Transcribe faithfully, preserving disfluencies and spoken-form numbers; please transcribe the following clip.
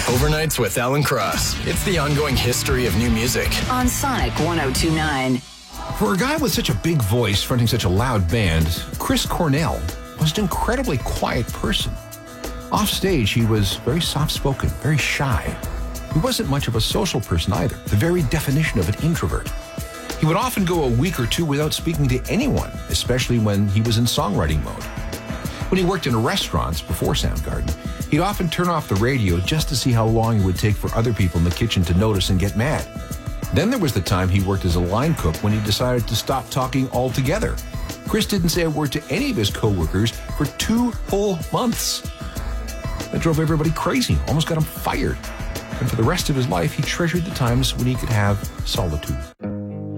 Overnights with Alan Cross. It's the ongoing history of new music. On Sonic one oh two point nine. For a guy with such a big voice fronting such a loud band, Chris Cornell was an incredibly quiet person. Off stage, he was very soft-spoken, very shy. He wasn't much of a social person either, the very definition of an introvert. He would often go a week or two without speaking to anyone, especially when he was in songwriting mode. When he worked in restaurants before Soundgarden, he'd often turn off the radio just to see how long it would take for other people in the kitchen to notice and get mad. Then there was the time he worked as a line cook when he decided to stop talking altogether. Chris didn't say a word to any of his coworkers for two whole months. That drove everybody crazy, almost got him fired. And for the rest of his life, he treasured the times when he could have solitude.